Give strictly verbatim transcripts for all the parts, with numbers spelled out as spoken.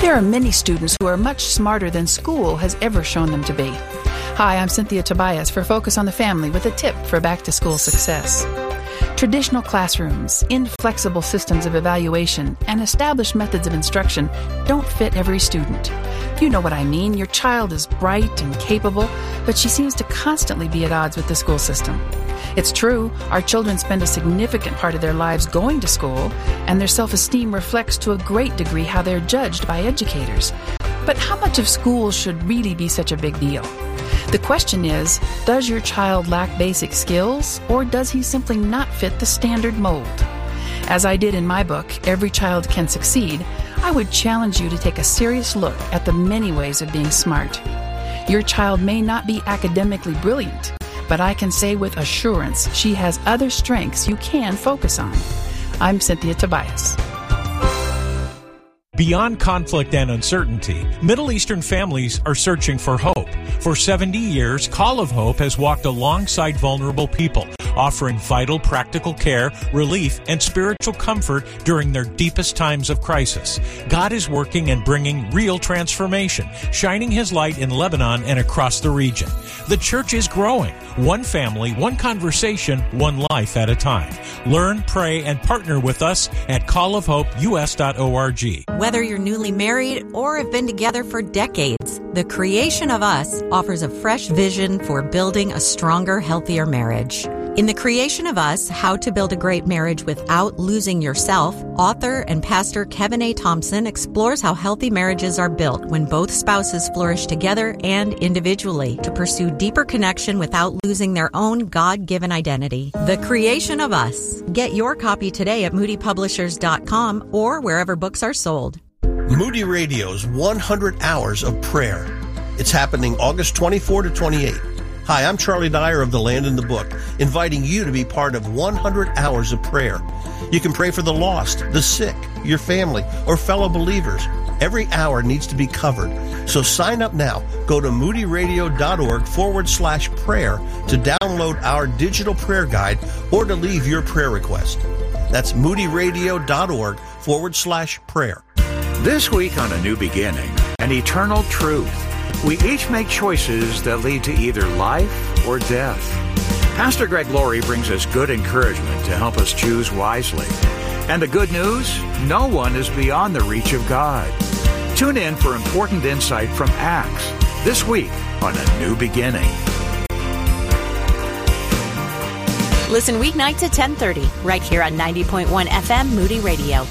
There are many students who are much smarter than school has ever shown them to be. Hi, I'm Cynthia Tobias for Focus on the Family with a tip for back-to-school success. Traditional classrooms, inflexible systems of evaluation, and established methods of instruction don't fit every student. You know what I mean. Your child is bright and capable, but she seems to constantly be at odds with the school system. It's true, our children spend a significant part of their lives going to school, and their self-esteem reflects to a great degree how they're judged by educators. But how much of school should really be such a big deal? The question is, does your child lack basic skills, or does he simply not fit the standard mold? As I did in my book, Every Child Can Succeed, I would challenge you to take a serious look at the many ways of being smart. Your child may not be academically brilliant, but I can say with assurance she has other strengths you can focus on. I'm Cynthia Tobias. Beyond conflict and uncertainty, Middle Eastern families are searching for hope. For seventy years, Call of Hope has walked alongside vulnerable people, offering vital practical care, relief, and spiritual comfort during their deepest times of crisis. God is working and bringing real transformation, shining His light in Lebanon and across the region. The church is growing, one family, one conversation, one life at a time. Learn, pray, and partner with us at call of hope u s dot org. Whether you're newly married or have been together for decades, The Creation of Us offers a fresh vision for building a stronger, healthier marriage. In The Creation of Us, How to Build a Great Marriage Without Losing Yourself, author and pastor Kevin A. Thompson explores how healthy marriages are built when both spouses flourish together and individually to pursue deeper connection without losing their own God-given identity. The Creation of Us. Get your copy today at moody publishers dot com or wherever books are sold. Moody Radio's one hundred Hours of Prayer. It's happening August twenty-fourth to twenty-eighth. Hi, I'm Charlie Dyer of The Land in the Book, inviting you to be part of one hundred Hours of Prayer. You can pray for the lost, the sick, your family, or fellow believers. Every hour needs to be covered. So sign up now. Go to moody radio dot org forward slash prayer to download our digital prayer guide or to leave your prayer request. That's moody radio dot org forward slash prayer. This week on A New Beginning, an eternal truth. We each make choices that lead to either life or death. Pastor Greg Laurie brings us good encouragement to help us choose wisely. And the good news? No one is beyond the reach of God. Tune in for important insight from Acts this week on A New Beginning. Listen weeknight to ten thirty, right here on ninety point one F M Moody Radio.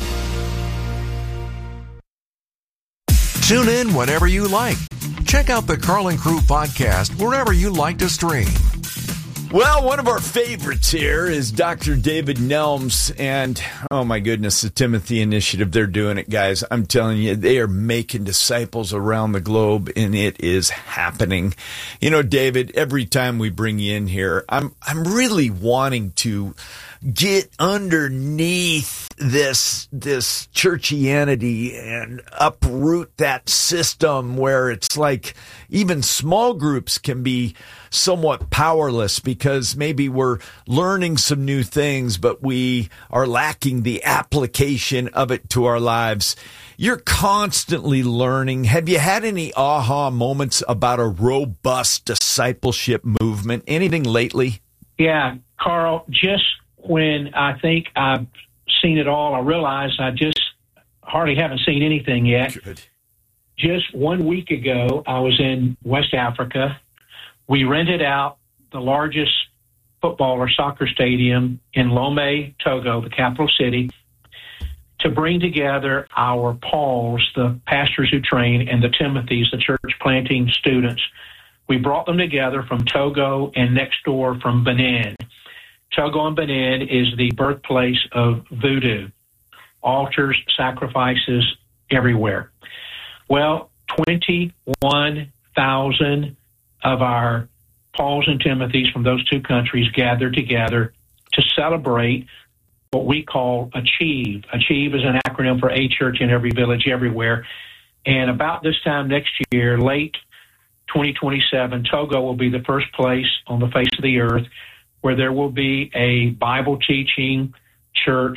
Tune in whenever you like. Check out the Carl and Crew podcast wherever you like to stream. Well, one of our favorites here is Doctor David Nelms, and oh my goodness, the Timothy Initiative, they're doing it, guys. I'm telling you, they are making disciples around the globe, and it is happening. You know, David, every time we bring you in here, I'm I'm really wanting to get underneath this this churchianity and uproot that system where it's like even small groups can be somewhat powerless because maybe we're learning some new things, but we are lacking the application of it to our lives. You're constantly learning. Have you had any aha moments about a robust discipleship movement? Anything lately? Yeah, Carl, just when I think I've seen it all, I realize I just hardly haven't seen anything yet. Good. Just one week ago, I was in West Africa. We rented out the largest football or soccer stadium in Lomé, Togo, the capital city, to bring together our Pauls, the pastors who train, and the Timothys, the church planting students. We brought them together from Togo and next door from Benin. Togo and Benin is the birthplace of voodoo, altars, sacrifices everywhere. Well, twenty-one thousand of our Pauls and Timothys from those two countries gathered together to celebrate what we call Achieve. Achieve is an acronym for A Church in Every Village Everywhere. And about this time next year, late twenty twenty-seven, Togo will be the first place on the face of the earth where there will be a Bible-teaching church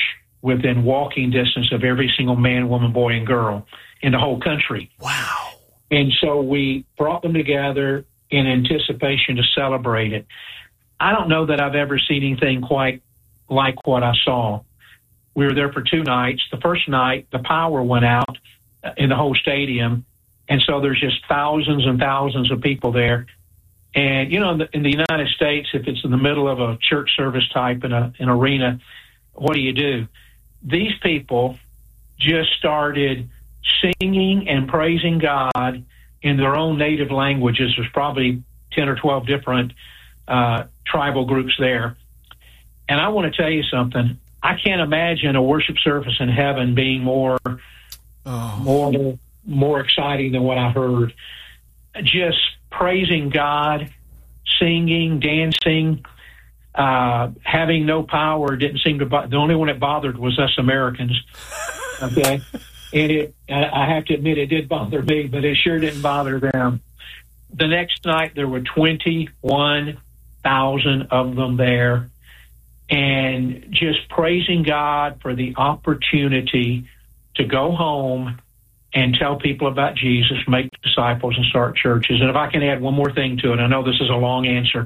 within walking distance of every single man, woman, boy, and girl in the whole country. Wow. And so we brought them together in anticipation to celebrate it. I don't know that I've ever seen anything quite like what I saw. We were there for two nights. The first night, the power went out in the whole stadium, and so there's just thousands and thousands of people there. And, you know, in the, in the United States, if it's in the middle of a church service type in a, an arena, what do you do? These people just started singing and praising God in their own native languages. There's probably ten or twelve different uh, tribal groups there. And I want to tell you something. I can't imagine a worship service in heaven being more, oh. more, more exciting than what I heard. Just praising God, singing, dancing, uh, having no power didn't seem to bother. The only one that bothered was us Americans. Okay. And it, I have to admit, it did bother me, but it sure didn't bother them. The next night, there were twenty-one thousand of them there, and just praising God for the opportunity to go home and tell people about Jesus, make disciples, and start churches. And if I can add one more thing to it, I know this is a long answer,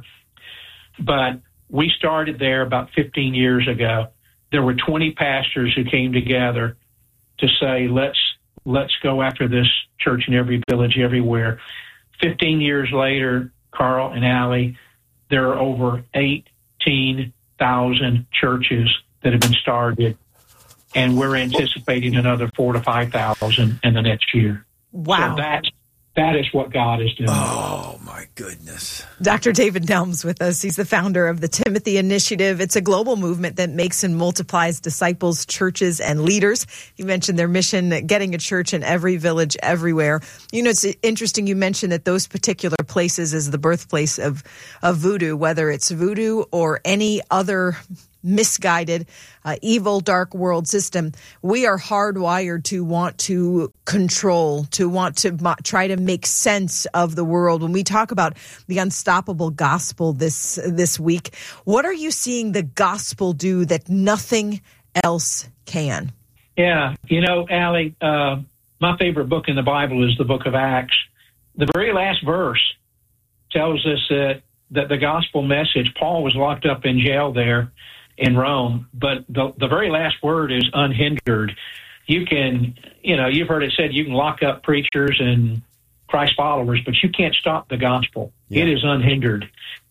but we started there about fifteen years ago. There were twenty pastors who came together to say, let's let's go after this church in every village, everywhere. Fifteen years later, Carl and Allie, there are over eighteen thousand churches that have been started, and we're anticipating another four to five thousand in the next year. Wow. So that's, that is what God is doing. Oh, my goodness. Doctor David Nelms with us. He's the founder of the Timothy Initiative. It's a global movement that makes and multiplies disciples, churches, and leaders. You mentioned their mission, getting a church in every village, everywhere. You know, it's interesting you mentioned that those particular places is the birthplace of, of voodoo, whether it's voodoo or any other misguided, uh, evil, dark world system. We are hardwired to want to control, to want to mo- try to make sense of the world. When we talk about the unstoppable gospel this this week, what are you seeing the gospel do that nothing else can? Yeah, you know, Allie, uh, my favorite book in the Bible is the book of Acts. The very last verse tells us that, that the gospel message, Paul was locked up in jail there in Rome, but the the very last word is unhindered. You can, you know, you've heard it said you can lock up preachers and Christ followers, but you can't stop the gospel. Yeah. It is unhindered.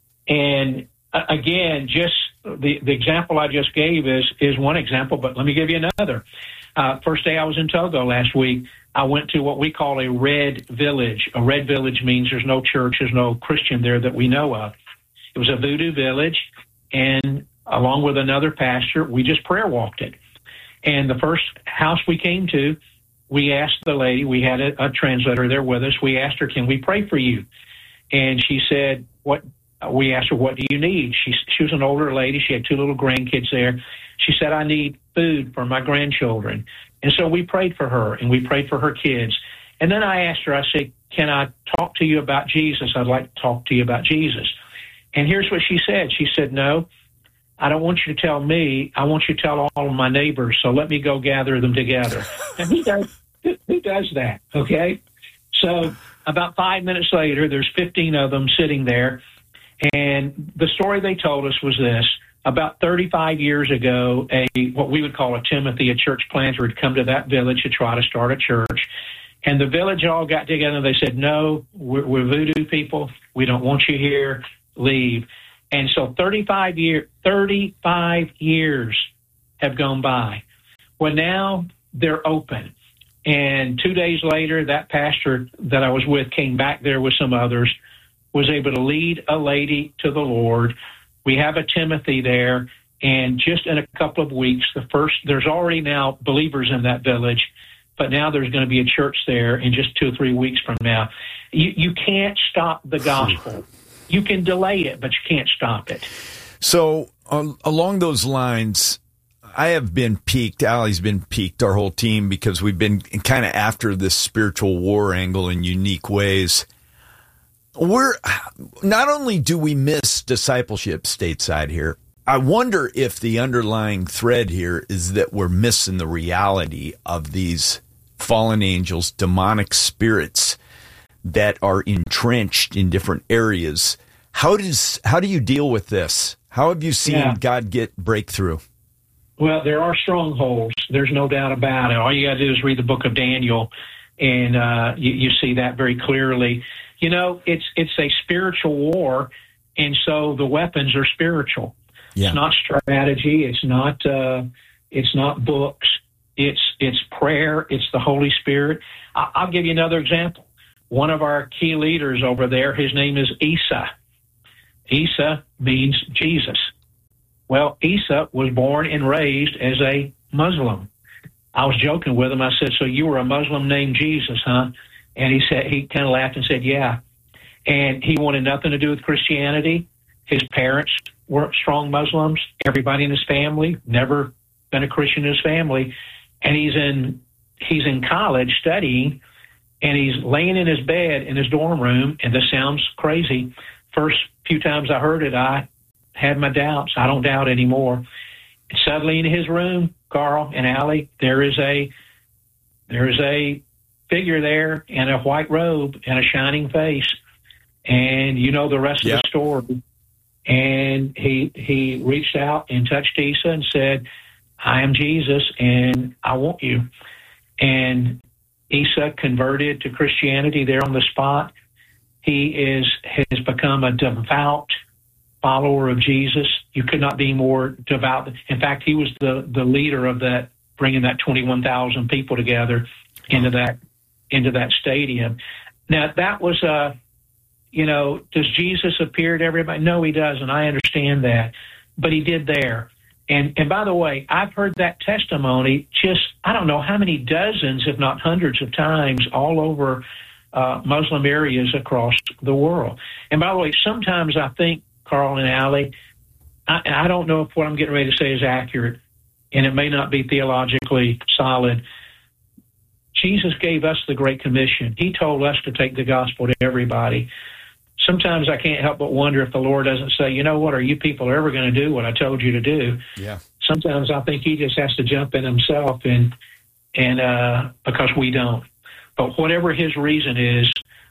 And uh, again, just the, the example I just gave is, is one example, but let me give you another. Uh, first day I was in Togo last week, I went to what we call a red village. A red village means there's no church, there's no Christian there that we know of. It was a voodoo village, and along with another pastor, we just prayer walked it. And the first house we came to, we asked the lady, we had a, a translator there with us, we asked her, can we pray for you? And she said, what? We asked her, what do you need? She, she was an older lady. She had two little grandkids there. She said, I need food for my grandchildren. And so we prayed for her, and we prayed for her kids. And then I asked her, I said, can I talk to you about Jesus? I'd like to talk to you about Jesus. And here's what she said. She said, no, I don't want you to tell me. I want you to tell all of my neighbors. So let me go gather them together. And who does, who does that? Okay. So about five minutes later, there's fifteen of them sitting there. And the story they told us was this. About thirty-five years ago, a what we would call a Timothy, a church planter, had come to that village to try to start a church. And the village all got together and they said, no, we're, we're voodoo people. We don't want you here. Leave. And so thirty-five, year, thirty-five years have gone by. Well, now they're open. And two days later, that pastor that I was with came back there with some others, was able to lead a lady to the Lord. We have a Timothy there, and just in a couple of weeks, the first, there's already now believers in that village, but now there's going to be a church there in just two or three weeks from now. You, you can't stop the gospel. You can delay it, but you can't stop it. So um, along those lines, I have been piqued. Allie's been piqued, our whole team, because we've been kind of after this spiritual war angle in unique ways. We're not only do we miss discipleship stateside here, I wonder if the underlying thread here is that we're missing the reality of these fallen angels, demonic spirits that are entrenched in different areas. How does how do you deal with this? How have you seen Yeah. God get breakthrough? Well, there are strongholds. There's no doubt about it. All you got to do is read the book of Daniel, and uh, you, you see that very clearly. You know, it's it's a spiritual war, and so the weapons are spiritual. Yeah. It's not strategy. It's not uh, it's not books. It's it's prayer. It's the Holy Spirit. I, I'll give you another example. One of our key leaders over there, his name is Isa. Isa means Jesus. Well, Isa was born and raised as a Muslim. I was joking with him. I said, "So you were a Muslim named Jesus, huh?" And he said, he kind of laughed and said, "Yeah." And he wanted nothing to do with Christianity. His parents were strong Muslims. Everybody in his family, never been a Christian in his family. And he's in he's in college studying, and he's laying in his bed in his dorm room, and this sounds crazy. First few times I heard it, I had my doubts. I don't doubt anymore. And suddenly in his room, Carl and Allie, there is a there is a figure there in a white robe and a shining face. And you know the rest Yeah. of the story. And he he reached out and touched Isa and said, "I am Jesus, and I want you." And Isa converted to Christianity there on the spot. He is has become a devout follower of Jesus. You could not be more devout. In fact, he was the, the leader of that, bringing that twenty-one thousand people together into that into that stadium. Now, that was a, you know, does Jesus appear to everybody? No, he doesn't. I understand that. But he did there. And and by the way, I've heard that testimony just, I don't know how many dozens, if not hundreds of times all over uh, Muslim areas across the world. And by the way, sometimes I think, Carl and Allie, I, I don't know if what I'm getting ready to say is accurate, and it may not be theologically solid. Jesus gave us the Great Commission. He told us to take the gospel to everybody. Sometimes I can't help but wonder if the Lord doesn't say, "You know what, are you people ever going to do what I told you to do?" Yeah. Sometimes I think he just has to jump in himself, and and uh, because we don't. But whatever his reason is,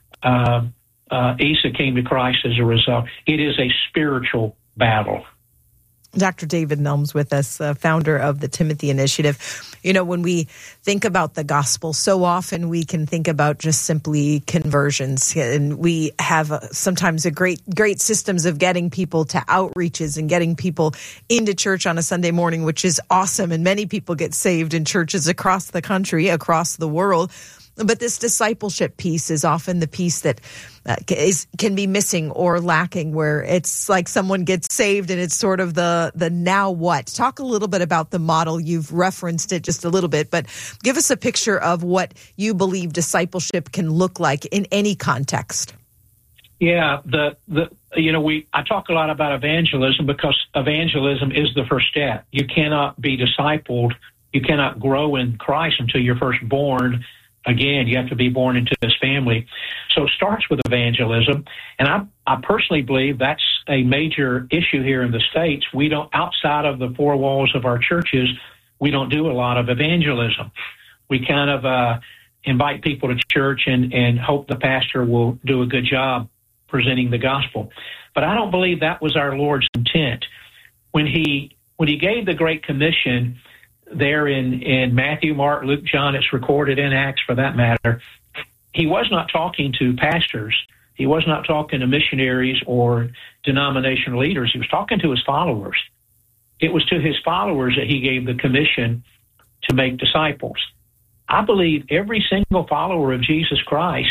uh, uh, Isa came to Christ as a result. It is a spiritual battle. Doctor David Nelms with us, uh, founder of the Timothy Initiative. You know, when we think about the gospel, so often we can think about just simply conversions. And we have uh, sometimes a great, great systems of getting people to outreaches and getting people into church on a Sunday morning, which is awesome. And many people get saved in churches across the country, across the world. But this discipleship piece is often the piece that uh, is can be missing or lacking, where it's like someone gets saved and it's sort of the the now what. Talk a little bit about the model. You've referenced it just a little bit, but give us a picture of what you believe discipleship can look like in any context. Yeah, the the you know we I talk a lot about evangelism because evangelism is the first step. You cannot be discipled, you cannot grow in Christ until you're first born. Again, you have to be born into this family. So it starts with evangelism. And I, I personally believe that's a major issue here in the States. We don't, outside of the four walls of our churches, we don't do a lot of evangelism. We kind of uh, invite people to church and, and hope the pastor will do a good job presenting the gospel. But I don't believe that was our Lord's intent. When he, when he gave the Great Commission, there in, in Matthew, Mark, Luke, John, it's recorded in Acts for that matter, he was not talking to pastors. He was not talking to missionaries or denominational leaders. He was talking to his followers. It was to his followers that he gave the commission to make disciples. I believe every single follower of Jesus Christ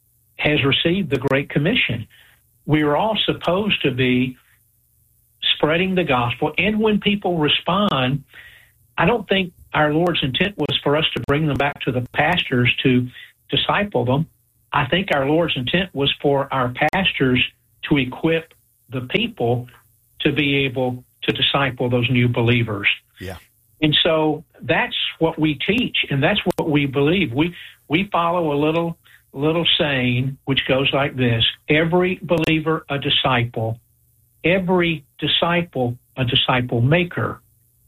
has received the Great Commission. We are all supposed to be spreading the gospel, and when people respond, I don't think our Lord's intent was for us to bring them back to the pastors to disciple them. I think our Lord's intent was for our pastors to equip the people to be able to disciple those new believers. Yeah. And so that's what we teach, and that's what we believe. We we follow a little little saying which goes like this: every believer a disciple, every disciple a disciple maker.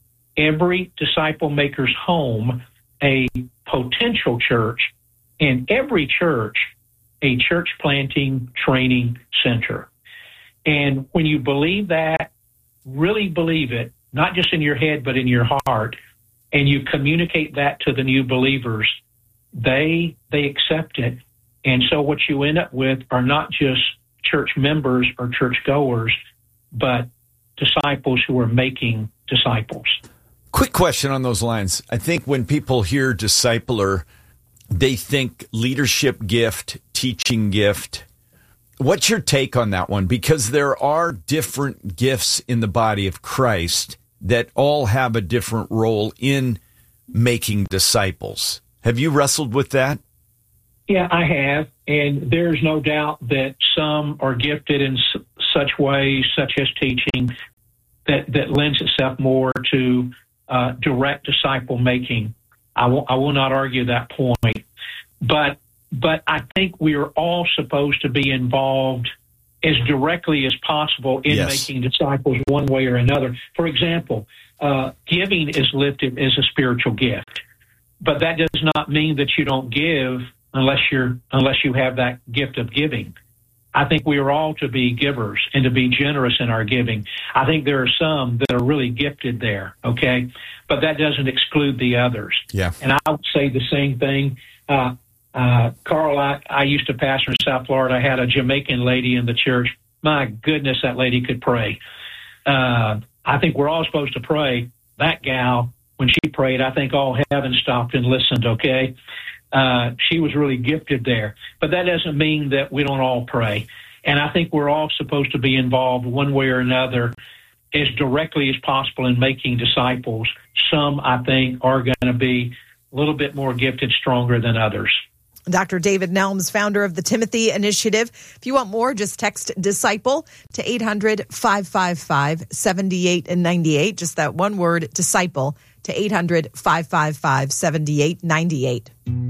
Every disciple maker's home, a potential church, and every church, a church planting training center. And when you believe that, really believe it, not just in your head, but in your heart, and you communicate that to the new believers, they they accept it. And so what you end up with are not just church members or church goers, but disciples who are making disciples. Quick question on those lines. I think when people hear discipler, they think leadership gift, teaching gift. What's your take on that one? Because there are different gifts in the body of Christ that all have a different role in making disciples. Have you wrestled with that? Yeah, I have. And there's no doubt that some are gifted in s- such ways, such as teaching, that, that lends itself more to uh, direct disciple making. I will, I will not argue that point. But but I think we are all supposed to be involved as directly as possible in yes. making disciples one way or another. For example, uh, giving is listed as a spiritual gift, but that does not mean that you don't give unless you're unless you have that gift of giving. I think we are all to be givers and to be generous in our giving. I think there are some that are really gifted there, okay? But that doesn't exclude the others. Yeah. And I would say the same thing. Uh, uh, Carl, I, I used to pastor in South Florida. I had a Jamaican lady in the church. My goodness, that lady could pray. Uh, I think we're all supposed to pray. That gal, when she prayed, I think all heaven stopped and listened, okay? Uh, she was really gifted there. But that doesn't mean that we don't all pray. And I think we're all supposed to be involved one way or another as directly as possible in making disciples. Some, I think, are going to be a little bit more gifted, stronger than others. Doctor David Nelms, founder of the Timothy Initiative. If you want more, just text DISCIPLE to eight hundred, five five five, seven eight nine eight. Just that one word, DISCIPLE, to eight hundred, five five five, seven eight nine eight.